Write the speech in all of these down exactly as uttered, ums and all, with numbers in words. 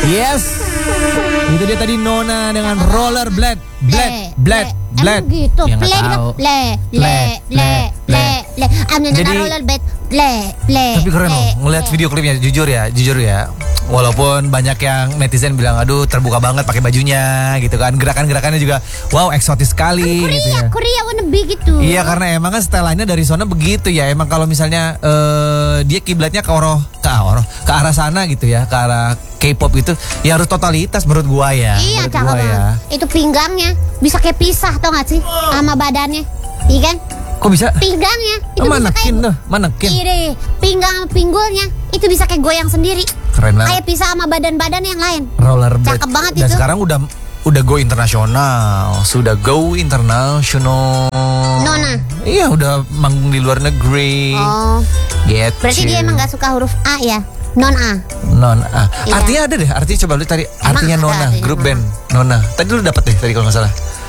Yes. Itu dia tadi Nona dengan roller blade, blade, blade, blade. Emang gitu. Ya, nggak Play, tahu. play, play, play, play, play. Ambil Jadi- roller blade, play, play. Tapi keren loh, play, ngeliat play. video klipnya, jujur ya, jujur ya. Walaupun banyak yang netizen bilang, aduh terbuka banget pakai bajunya gitu kan. Gerakan-gerakannya juga, wow eksotis sekali gitu Korea, ya. Korea wannabe gitu. Iya karena emang kan stylenya dari sana begitu ya. Emang kalau misalnya eh, dia kiblatnya ke oroh, ke oroh, ke arah sana gitu ya, ke arah K-pop itu, ya harus totalitas menurut gua ya. Iya, menurut cakep gua ya. banget. Itu pinggangnya bisa kayak pisah tau gak sih sama badannya, iya kan? Kok bisa? Pinggangnya itu Oh, bisa manekin kayak tuh, manekin. Iya deh, pinggang sama pinggulnya itu bisa kayak goyang sendiri. Keren banget. Kayak pisah sama badan-badan yang lain. Rollerblade. Cakep banget Dan itu. sekarang udah udah go internasional, sudah go international. Nona. Iya udah manggung di luar negeri. Oh, Gitu. berarti dia emang gak suka huruf A ya? Non A. Non A. Iya. Artinya ada deh. Artinya coba lu tadi. Emang Artinya ada Nona. artinya Grup Nona. band Nona. Tadi lu dapet deh tadi kalau nggak salah.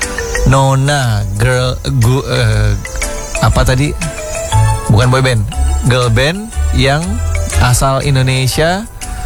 Nona girl gu, eh, apa tadi? Bukan boy band. Girl band yang asal Indonesia.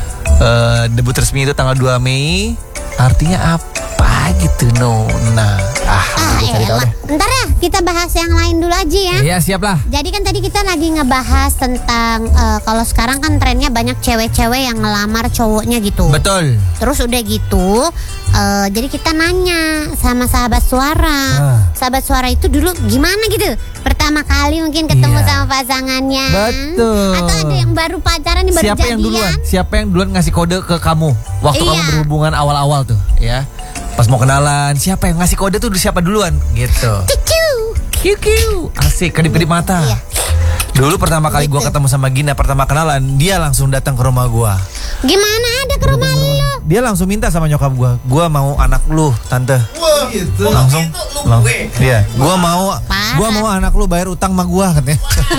eh, debut resmi itu tanggal dua Mei. Artinya apa gitu Nona? Ah, Ah, gue cari tahu elah. deh. Ntar ya kita bahas yang lain dulu aja ya. Iya siap lah. Jadi kan tadi kita lagi ngebahas tentang eh, kalau sekarang kan trennya banyak cewek-cewek yang ngelamar cowoknya gitu. Betul. Terus udah gitu, eh, jadi kita nanya sama sahabat suara. Ah. Sahabat suara itu dulu gimana gitu? Pertama kali mungkin ketemu Iya. sama pasangannya. Betul. Atau ada yang baru pacaran, yang baru Siapa yang duluan? jadian. Siapa yang duluan ngasih kode ke kamu waktu Iya. kamu berhubungan awal-awal tuh, ya? Pas mau kenalan, siapa yang ngasih kode tuh siapa duluan? Gitu. Kikiu. Kiu kiu. Asik, kedip-kedip mata. Iya. Dulu pertama kali gua Gitu. ketemu sama Gina, pertama kenalan, dia langsung datang ke rumah gua. Gimana ada ke rumah lu? Dia langsung minta sama nyokap gua, gua mau anak lu, tante. Wah, gitu. Langsung, lang- iya, gua mau, Parah. gua mau anak lu bayar utang sama gua katanya.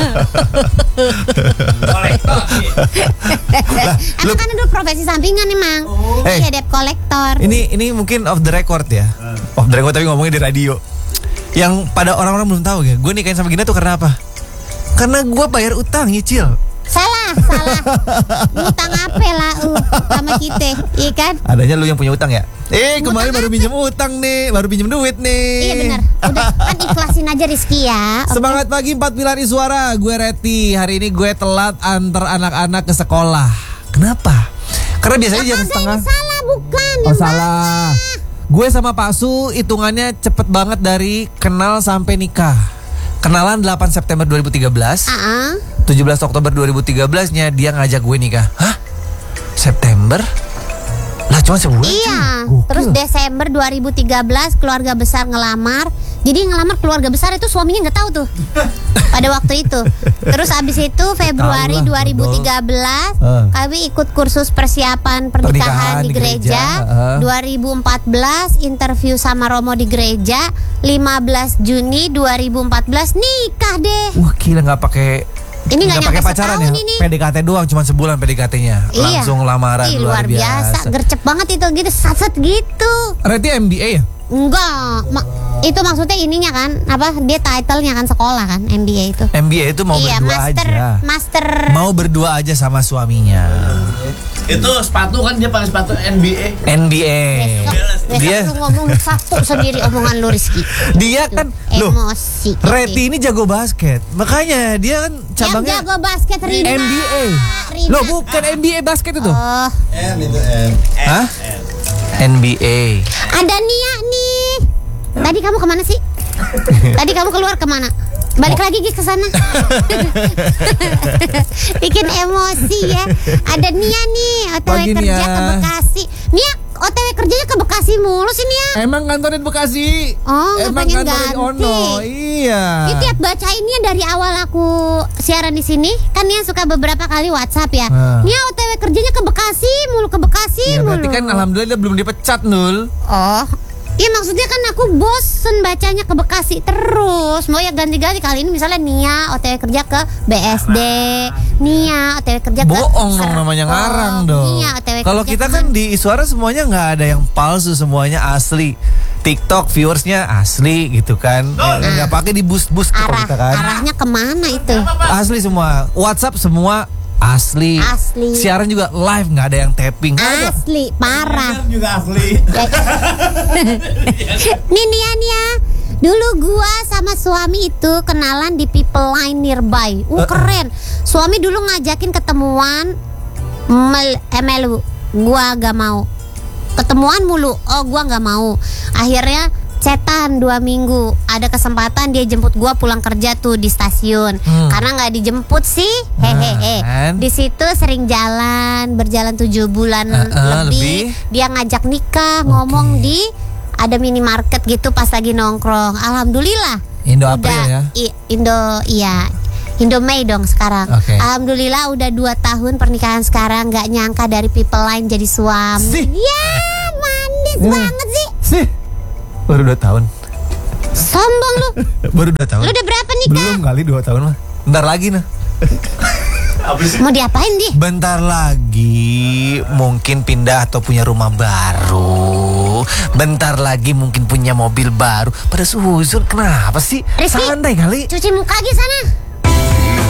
Emang kan dulu profesi sampingan emang. Eh. Iya, debt collector. Ini ini mungkin off the record ya. Off the record tapi ngomongnya di radio. Yang pada orang-orang belum tahu ya, gue nikahin sama Gina tuh karena apa? Karena gue bayar utang nyicil. Salah, salah. Utang apa lah uh, sama kita, iya kan? Adanya lu yang punya utang ya? Eh Utang kemarin baru apa? pinjam utang nih, baru pinjam duit nih. Iya benar. Udah kan ikhlasin aja Rizky ya. Oke. Semangat pagi empat pilar suara, gue Reti. Hari ini gue telat antar anak-anak ke sekolah. Kenapa? Karena biasanya jam Ada setengah. yang salah bukan? Oh yang salah. Gue sama Pak Su hitungannya cepet banget dari kenal sampai nikah. Kenalan delapan September dua ribu tiga belas. Ah, ah. tujuh belas Oktober dua ribu tiga belas-nya dia ngajak gue nikah. Hah? September? Lah cuma sebulan. Iya. cuy. Gokil. Terus Desember dua ribu tiga belas keluarga besar ngelamar. Jadi ngelamar keluarga besar itu suaminya nggak tahu tuh pada waktu itu. Terus abis itu Februari Tahu lah, dua ribu tiga belas Eh. kami ikut kursus persiapan pernikahan Pernikahan di di gereja. gereja, eh. dua ribu empat belas interview sama Romo di gereja. lima belas Juni dua ribu empat belas nikah deh. Wah gila nggak pakai Ini nggak nggak pakai nyampe pacaran ya? setahun ini. P D K T doang, cuma sebulan P D K T-nya. Iya. Langsung lamaran Ih, luar biasa. Gercep banget itu gitu, sat-sat gitu. Reti M B A ya? Enggak, ma- itu maksudnya ininya kan, apa dia title-nya kan sekolah kan, M B A itu. M B A itu mau Iya, berdua master, aja. master. Mau berdua aja sama suaminya. Itu sepatu kan dia pakai sepatu N B A. N B A. Besok, Dia besok lu ngomong satu sendiri omongan lu Rizky. dia kan loh. Emosi. Reti ini jago basket. Makanya dia kan Yang cabangnya jago basket Rina. M B A. Rina. Loh bukan M B A basket itu. Oh, N itu N. Hah? N B A. ada Nia nih. Tadi kamu kemana sih? Tadi kamu keluar kemana? Balik lagi Gis ke sana. Bikin emosi ya. Ada Nia nih, O T W Pagi, kerja Nia. ke Bekasi. Nia, O T W kerjanya ke Bekasi mulu sih Nia. Emang kantornya di Bekasi. Oh, nggak Emang pengen kantornya di ganti. Ono. Iya. Ini tiap bacainnya dari awal aku siaran di sini, kan Nia suka beberapa kali WhatsApp ya. Ah. Nia O T W kerjanya ke Bekasi, mulu ke Bekasi Ya, mulu. berarti kan alhamdulillah dia belum dipecat Nul. Oh, iya maksudnya kan aku bosen bacanya ke Bekasi terus. Mau ya ganti-ganti, kali ini misalnya Nia O T W kerja ke B S D, Nia O T W kerja ke Bohong dong Serpong, namanya ngarang dong. Nia O T W Kalau kerja kita ke kan mana? di Iswara semuanya nggak ada yang palsu, semuanya asli. TikTok viewersnya asli gitu kan. Nggak nggak pakai di boost boost kalau arah kita kan. arahnya kemana itu? Asli semua. WhatsApp semua Asli. Asli. Siaran juga live, nggak ada yang tapping. Nggak ada. Asli, parah. Juga asli. Nih Nia Nia, dulu gua sama suami itu kenalan di People Line nearby. Uh keren. Suami dulu ngajakin ketemuan mel emelu. Gua gak mau. Ketemuan mulu. Oh gua gak mau. Akhirnya cetan dua minggu. Ada kesempatan dia jemput gua pulang kerja tuh di stasiun. Hmm. Karena nggak dijemput sih, hehehe. Kan? Di situ sering jalan, berjalan tujuh bulan Uh, uh, lebih. lebih. Dia ngajak nikah, ngomong di ada minimarket gitu pas lagi nongkrong. Alhamdulillah. Indo April udah, ya. i- Indo iya. Indomay dong sekarang. Oke. Alhamdulillah udah dua tahun pernikahan sekarang. Nggak nyangka dari People Line jadi suami. Sih. Ya manis Hmm. banget sih. Sih. Baru dua tahun. Sombong lu. Baru dua tahun. Lu udah berapa nikah? Belum kali dua tahun mah. Bentar lagi nah. Apa sih? Mau diapain di? Bentar lagi mungkin pindah atau punya rumah baru. Bentar lagi mungkin punya mobil baru. Pada suzon kenapa sih? Rizky. Santai kali. Cuci muka lagi sana.